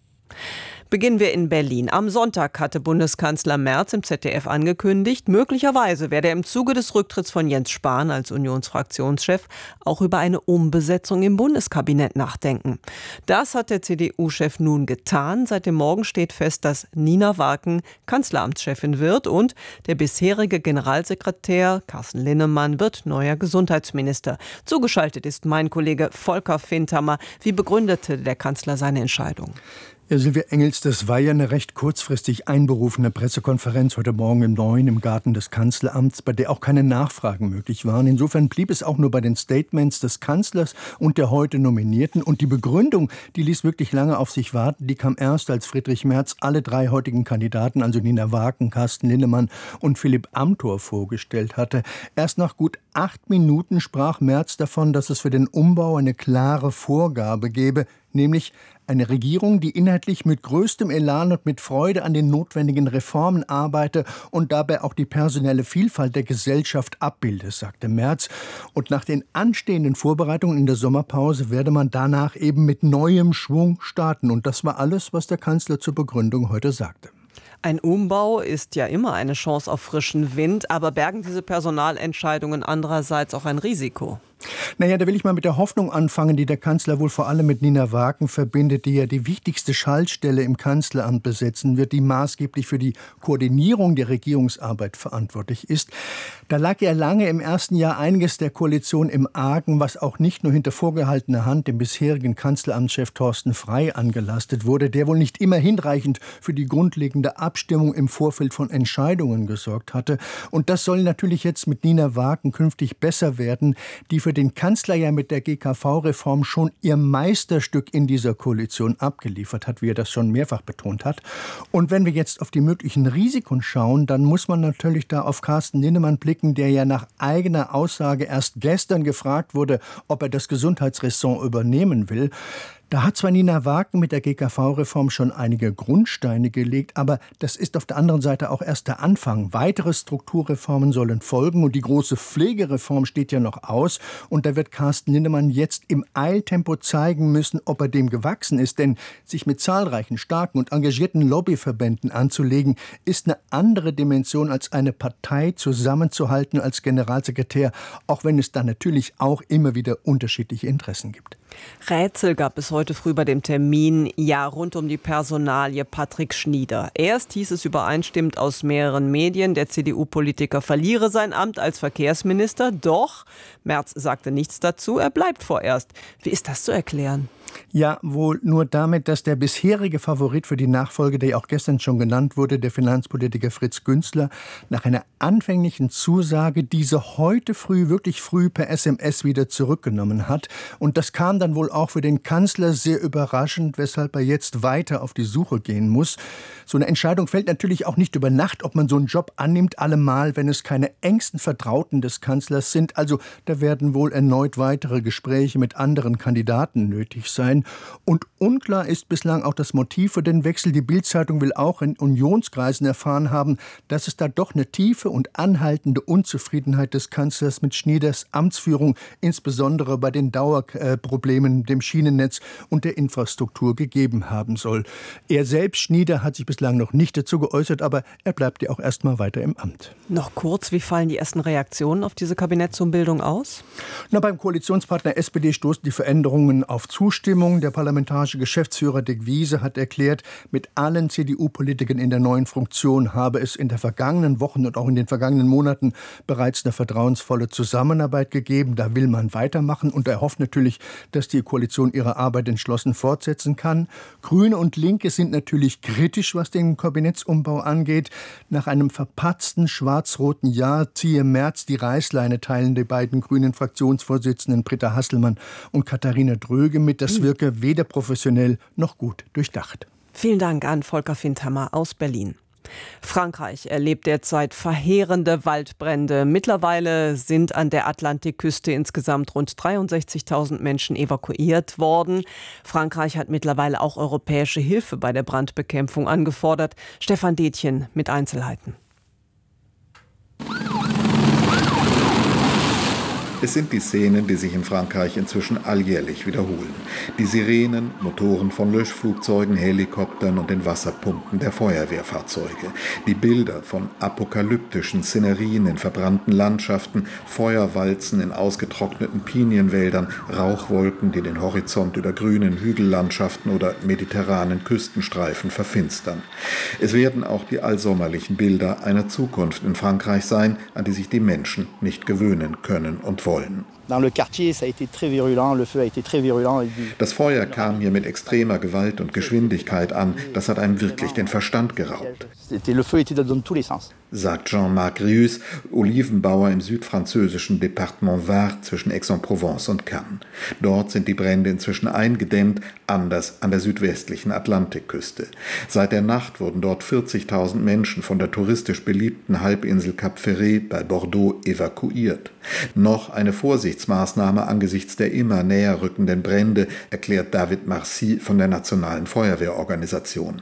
Beginnen wir in Berlin. Am Sonntag hatte Bundeskanzler Merz im ZDF angekündigt, möglicherweise werde er im Zuge des Rücktritts von Jens Spahn als Unionsfraktionschef auch über eine Umbesetzung im Bundeskabinett nachdenken. Das hat der CDU-Chef nun getan. Seit dem Morgen steht fest, dass Nina Warken Kanzleramtschefin wird und der bisherige Generalsekretär Carsten Linnemann wird neuer Gesundheitsminister. Zugeschaltet ist mein Kollege Volker Findhammer. Wie begründete der Kanzler seine Entscheidung? Ja, Silvia Engels, das war ja eine recht kurzfristig einberufene Pressekonferenz heute Morgen um 9 im Garten des Kanzleramts, bei der auch keine Nachfragen möglich waren. Insofern blieb es auch nur bei den Statements des Kanzlers und der heute Nominierten. Und die Begründung, die ließ wirklich lange auf sich warten. Die kam erst, als Friedrich Merz alle drei heutigen Kandidaten, also Nina Warken, Carsten Linnemann und Philipp Amthor, vorgestellt hatte. Erst nach gut 8 Minuten sprach Merz davon, dass es für den Umbau eine klare Vorgabe gebe, nämlich eine Regierung, die inhaltlich mit größtem Elan und mit Freude an den notwendigen Reformen arbeite und dabei auch die personelle Vielfalt der Gesellschaft abbilde, sagte Merz. Und nach den anstehenden Vorbereitungen in der Sommerpause werde man danach eben mit neuem Schwung starten. Und das war alles, was der Kanzler zur Begründung heute sagte. Ein Umbau ist ja immer eine Chance auf frischen Wind, aber bergen diese Personalentscheidungen andererseits auch ein Risiko? Naja, da will ich mal mit der Hoffnung anfangen, die der Kanzler wohl vor allem mit Nina Warken verbindet, die ja die wichtigste Schaltstelle im Kanzleramt besetzen wird, die maßgeblich für die Koordinierung der Regierungsarbeit verantwortlich ist. Da lag ja lange im ersten Jahr einiges der Koalition im Argen, was auch nicht nur hinter vorgehaltener Hand dem bisherigen Kanzleramtschef Thorsten Frey angelastet wurde, der wohl nicht immer hinreichend für die grundlegende Abstimmung im Vorfeld von Entscheidungen gesorgt hatte. Und das soll natürlich jetzt mit Nina Warken künftig besser werden, die für den Kanzler ja mit der GKV-Reform schon ihr Meisterstück in dieser Koalition abgeliefert hat, wie er das schon mehrfach betont hat. Und wenn wir jetzt auf die möglichen Risiken schauen, dann muss man natürlich da auf Carsten Linnemann blicken, der ja nach eigener Aussage erst gestern gefragt wurde, ob er das Gesundheitsressort übernehmen will. Da hat zwar Nina Warken mit der GKV-Reform schon einige Grundsteine gelegt, aber das ist auf der anderen Seite auch erst der Anfang. Weitere Strukturreformen sollen folgen und die große Pflegereform steht ja noch aus. Und da wird Carsten Linnemann jetzt im Eiltempo zeigen müssen, ob er dem gewachsen ist. Denn sich mit zahlreichen, starken und engagierten Lobbyverbänden anzulegen, ist eine andere Dimension als eine Partei zusammenzuhalten als Generalsekretär, auch wenn es da natürlich auch immer wieder unterschiedliche Interessen gibt. Rätsel gab es heute früh bei dem Termin rund um die Personalie Patrick Schnieder. Erst hieß es übereinstimmend aus mehreren Medien, der CDU-Politiker verliere sein Amt als Verkehrsminister. Doch Merz sagte nichts dazu, er bleibt vorerst. Wie ist das zu erklären? Ja, wohl nur damit, dass der bisherige Favorit für die Nachfolge, der ja auch gestern schon genannt wurde, der Finanzpolitiker Fritz Günzler, nach einer anfänglichen Zusage diese heute wirklich früh per SMS wieder zurückgenommen hat. Und das kam dann wohl auch für den Kanzler sehr überraschend, weshalb er jetzt weiter auf die Suche gehen muss. So eine Entscheidung fällt natürlich auch nicht über Nacht, ob man so einen Job annimmt, allemal, wenn es keine engsten Vertrauten des Kanzlers sind. Also da werden wohl erneut weitere Gespräche mit anderen Kandidaten nötig sein. Und unklar ist bislang auch das Motiv für den Wechsel. Die Bild-Zeitung will auch in Unionskreisen erfahren haben, dass es da doch eine tiefe und anhaltende Unzufriedenheit des Kanzlers mit Schnieders Amtsführung, insbesondere bei den Dauerproblemen, dem Schienennetz und der Infrastruktur gegeben haben soll. Er selbst, Schnieder, hat sich bislang noch nicht dazu geäußert, aber er bleibt ja auch erstmal weiter im Amt. Noch kurz, wie fallen die ersten Reaktionen auf diese Kabinettsumbildung aus? Beim Koalitionspartner SPD stoßen die Veränderungen auf Zustimmung. Zustimmung. Der parlamentarische Geschäftsführer Dick Wiese hat erklärt, mit allen CDU-Politikern in der neuen Funktion habe es in den vergangenen Wochen und auch in den vergangenen Monaten bereits eine vertrauensvolle Zusammenarbeit gegeben. Da will man weitermachen und er hofft natürlich, dass die Koalition ihre Arbeit entschlossen fortsetzen kann. Grüne und Linke sind natürlich kritisch, was den Kabinettsumbau angeht. Nach einem verpatzten schwarz-roten Jahr ziehe Merz die Reißleine, teilen die beiden grünen Fraktionsvorsitzenden Britta Hasselmann und Katharina Dröge mit. Das wirke weder professionell noch gut durchdacht. Vielen Dank an Volker Findhammer aus Berlin. Frankreich erlebt derzeit verheerende Waldbrände. Mittlerweile sind an der Atlantikküste insgesamt rund 63.000 Menschen evakuiert worden. Frankreich hat mittlerweile auch europäische Hilfe bei der Brandbekämpfung angefordert. Stefan Detjen mit Einzelheiten. Es sind die Szenen, die sich in Frankreich inzwischen alljährlich wiederholen. Die Sirenen, Motoren von Löschflugzeugen, Helikoptern und den Wasserpumpen der Feuerwehrfahrzeuge. Die Bilder von apokalyptischen Szenerien in verbrannten Landschaften, Feuerwalzen in ausgetrockneten Pinienwäldern, Rauchwolken, die den Horizont über grünen Hügellandschaften oder mediterranen Küstenstreifen verfinstern. Es werden auch die allsommerlichen Bilder einer Zukunft in Frankreich sein, an die sich die Menschen nicht gewöhnen können und wollen. Das Feuer kam hier mit extremer Gewalt und Geschwindigkeit an. Das hat einem wirklich den Verstand geraubt, sagt Jean-Marc Rius, Olivenbauer im südfranzösischen Departement Var zwischen Aix-en-Provence und Cannes. Dort sind die Brände inzwischen eingedämmt, anders an der südwestlichen Atlantikküste. Seit der Nacht wurden dort 40.000 Menschen von der touristisch beliebten Halbinsel Cap Ferret bei Bordeaux evakuiert. Noch eine Vorsichtsmaßnahme angesichts der immer näher rückenden Brände, erklärt David Marcy von der Nationalen Feuerwehrorganisation.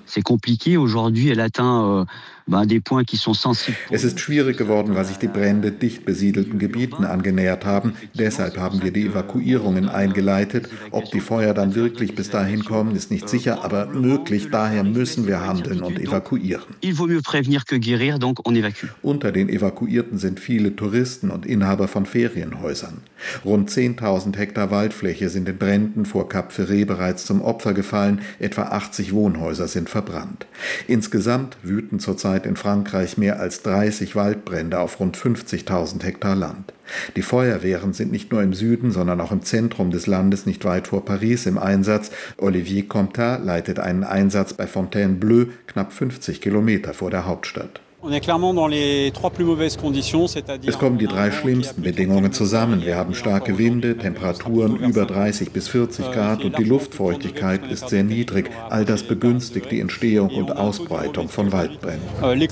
Es ist schwierig geworden, weil sich die Brände dicht besiedelten Gebieten angenähert haben. Deshalb haben wir die Evakuierungen eingeleitet. Ob die Feuer dann wirklich bis dahin kommen, ist nicht sicher, aber möglich. Daher müssen wir handeln und evakuieren. Unter den Evakuierten sind viele Touristen und Inhaber von Ferienhäusern. Rund 10.000 Hektar Waldfläche sind den Bränden vor Cap Ferret bereits zum Opfer gefallen. Etwa 80 Wohnhäuser sind verbrannt. Insgesamt wüten zurzeit in Frankreich mehr als 30 Waldbrände auf rund 50.000 Hektar Land. Die Feuerwehren sind nicht nur im Süden, sondern auch im Zentrum des Landes, nicht weit vor Paris, im Einsatz. Olivier Comtat leitet einen Einsatz bei Fontainebleau, knapp 50 Kilometer vor der Hauptstadt. Es kommen die drei schlimmsten Bedingungen zusammen. Wir haben starke Winde, Temperaturen über 30 bis 40 Grad und die Luftfeuchtigkeit ist sehr niedrig. All das begünstigt die Entstehung und Ausbreitung von Waldbränden.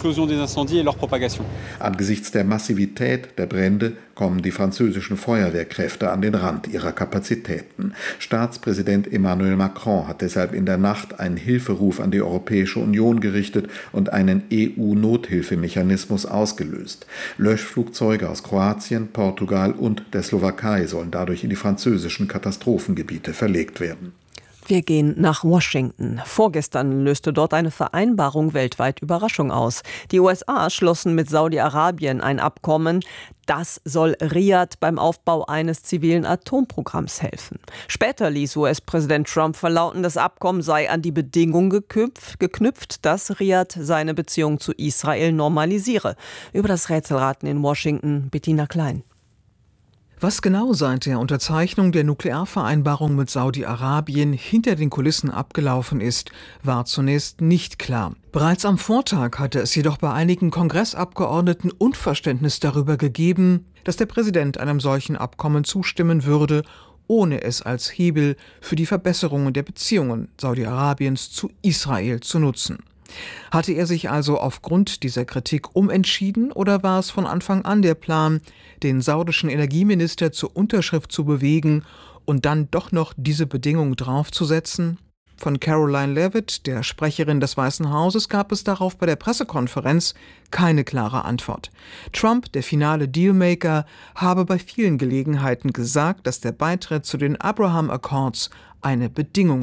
Angesichts der Massivität der Brände kommen die französischen Feuerwehrkräfte an den Rand ihrer Kapazitäten. Staatspräsident Emmanuel Macron hat deshalb in der Nacht einen Hilferuf an die Europäische Union gerichtet und einen EU-Nothilfemechanismus ausgelöst. Löschflugzeuge aus Kroatien, Portugal und der Slowakei sollen dadurch in die französischen Katastrophengebiete verlegt werden. Wir gehen nach Washington. Vorgestern löste dort eine Vereinbarung weltweit Überraschung aus. Die USA schlossen mit Saudi-Arabien ein Abkommen. Das soll Riad beim Aufbau eines zivilen Atomprogramms helfen. Später ließ US-Präsident Trump verlauten, das Abkommen sei an die Bedingung geknüpft, dass Riad seine Beziehung zu Israel normalisiere. Über das Rätselraten in Washington, Bettina Klein. Was genau seit der Unterzeichnung der Nuklearvereinbarung mit Saudi-Arabien hinter den Kulissen abgelaufen ist, war zunächst nicht klar. Bereits am Vortag hatte es jedoch bei einigen Kongressabgeordneten Unverständnis darüber gegeben, dass der Präsident einem solchen Abkommen zustimmen würde, ohne es als Hebel für die Verbesserungen der Beziehungen Saudi-Arabiens zu Israel zu nutzen. Hatte er sich also aufgrund dieser Kritik umentschieden oder war es von Anfang an der Plan, den saudischen Energieminister zur Unterschrift zu bewegen und dann doch noch diese Bedingung draufzusetzen? Von Caroline Leavitt, der Sprecherin des Weißen Hauses, gab es darauf bei der Pressekonferenz keine klare Antwort. Trump, der finale Dealmaker, habe bei vielen Gelegenheiten gesagt, dass der Beitritt zu den Abraham Accords eine Bedingung sei.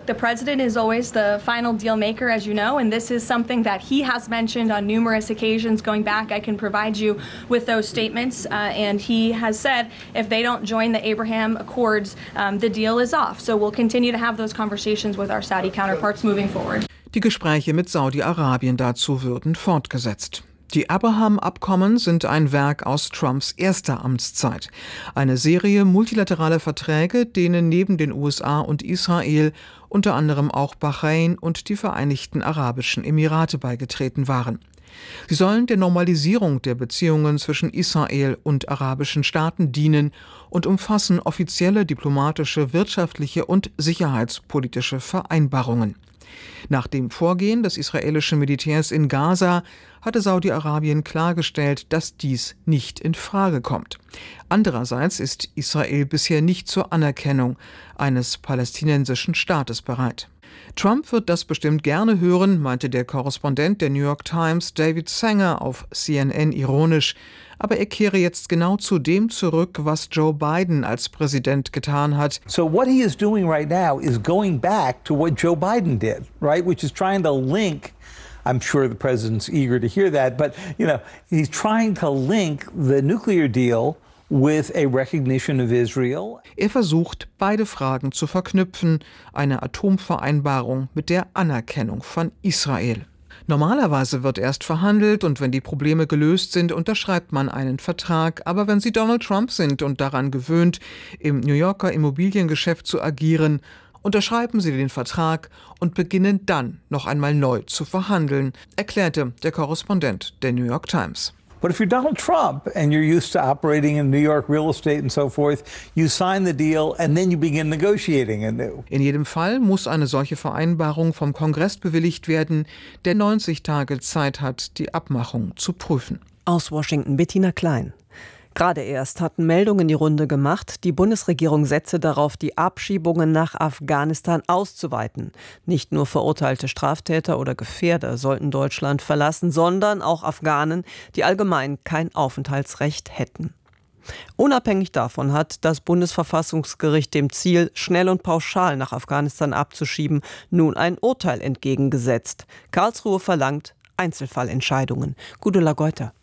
The president is always the final deal maker, as you know, and this is something that he has mentioned on numerous occasions going back. I can provide you with those statements, and he has said if they don't join the Abraham Accords, the deal is off. So we'll continue to have those conversations with our Saudi counterparts moving forward. Die Gespräche mit Saudi-Arabien dazu würden fortgesetzt. Die Abraham-Abkommen sind ein Werk aus Trumps erster Amtszeit. Eine Serie multilateraler Verträge, denen neben den USA und Israel unter anderem auch Bahrain und die Vereinigten Arabischen Emirate beigetreten waren. Sie sollen der Normalisierung der Beziehungen zwischen Israel und arabischen Staaten dienen und umfassen offizielle diplomatische, wirtschaftliche und sicherheitspolitische Vereinbarungen. Nach dem Vorgehen des israelischen Militärs in Gaza hatte Saudi-Arabien klargestellt, dass dies nicht in Frage kommt. Andererseits ist Israel bisher nicht zur Anerkennung eines palästinensischen Staates bereit. Trump wird das bestimmt gerne hören, meinte der Korrespondent der New York Times David Sanger auf CNN ironisch. Aber er kehre jetzt genau zu dem zurück, was Joe Biden als Präsident getan hat. So what he is doing right now is going back to what Joe Biden did, right? Which is trying to link, I'm sure the president's eager to hear that, but he's trying to link the nuclear deal with a recognition of Israel. Er versucht, beide Fragen zu verknüpfen, eine Atomvereinbarung mit der Anerkennung von Israel. Normalerweise wird erst verhandelt und wenn die Probleme gelöst sind, unterschreibt man einen Vertrag. Aber wenn Sie Donald Trump sind und daran gewöhnt, im New Yorker Immobiliengeschäft zu agieren, unterschreiben Sie den Vertrag und beginnen dann noch einmal neu zu verhandeln, erklärte der Korrespondent der New York Times. But if you're Donald Trump and you're used to operating in New York real estate and so forth, you sign the deal and then you begin negotiating anew. In jedem Fall muss eine solche Vereinbarung vom Kongress bewilligt werden, der 90 Tage Zeit hat, die Abmachung zu prüfen. Aus Washington Bettina Klein. Gerade erst hatten Meldungen die Runde gemacht, die Bundesregierung setze darauf, die Abschiebungen nach Afghanistan auszuweiten. Nicht nur verurteilte Straftäter oder Gefährder sollten Deutschland verlassen, sondern auch Afghanen, die allgemein kein Aufenthaltsrecht hätten. Unabhängig davon hat das Bundesverfassungsgericht dem Ziel, schnell und pauschal nach Afghanistan abzuschieben, nun ein Urteil entgegengesetzt. Karlsruhe verlangt Einzelfallentscheidungen. Gudula Geuter.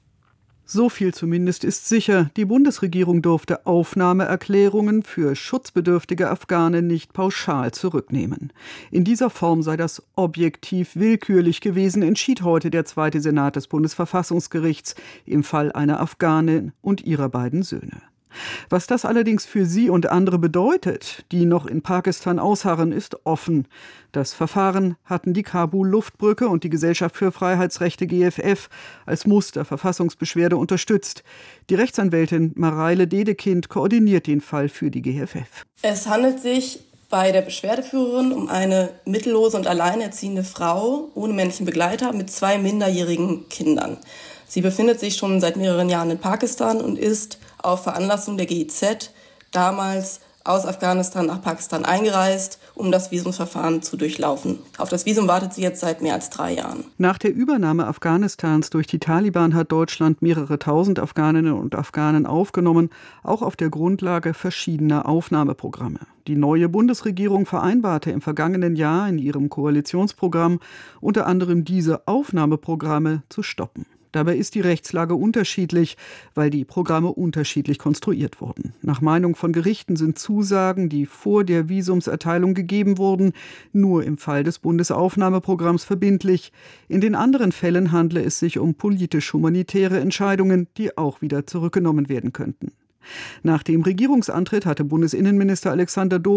So viel zumindest ist sicher, die Bundesregierung durfte Aufnahmeerklärungen für schutzbedürftige Afghanen nicht pauschal zurücknehmen. In dieser Form sei das objektiv willkürlich gewesen, entschied heute der Zweite Senat des Bundesverfassungsgerichts im Fall einer Afghanin und ihrer beiden Söhne. Was das allerdings für sie und andere bedeutet, die noch in Pakistan ausharren, ist offen. Das Verfahren hatten die Kabul-Luftbrücke und die Gesellschaft für Freiheitsrechte GFF als Musterverfassungsbeschwerde unterstützt. Die Rechtsanwältin Mareile Dedekind koordiniert den Fall für die GFF. Es handelt sich bei der Beschwerdeführerin um eine mittellose und alleinerziehende Frau ohne männlichen Begleiter mit 2 minderjährigen Kindern. Sie befindet sich schon seit mehreren Jahren in Pakistan und ist auf Veranlassung der GIZ damals aus Afghanistan nach Pakistan eingereist, um das Visumsverfahren zu durchlaufen. Auf das Visum wartet sie jetzt seit mehr als 3 Jahren. Nach der Übernahme Afghanistans durch die Taliban hat Deutschland mehrere tausend Afghaninnen und Afghanen aufgenommen, auch auf der Grundlage verschiedener Aufnahmeprogramme. Die neue Bundesregierung vereinbarte im vergangenen Jahr in ihrem Koalitionsprogramm unter anderem diese Aufnahmeprogramme zu stoppen. Dabei ist die Rechtslage unterschiedlich, weil die Programme unterschiedlich konstruiert wurden. Nach Meinung von Gerichten sind Zusagen, die vor der Visumserteilung gegeben wurden, nur im Fall des Bundesaufnahmeprogramms verbindlich. In den anderen Fällen handle es sich um politisch-humanitäre Entscheidungen, die auch wieder zurückgenommen werden könnten. Nach dem Regierungsantritt hatte Bundesinnenminister Alexander Dobrindt